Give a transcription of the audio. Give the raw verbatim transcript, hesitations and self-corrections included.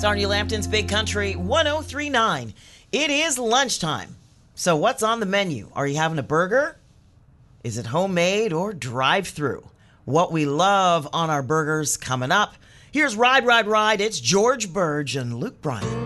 Sarnia Lambton's Big Country one oh three point nine. It is lunchtime. So what's on the menu? Are you having a burger? Is it homemade or drive-through? What we love on our burgers coming up. Here's Ride, Ride, Ride. It's George Burge and Luke Bryan.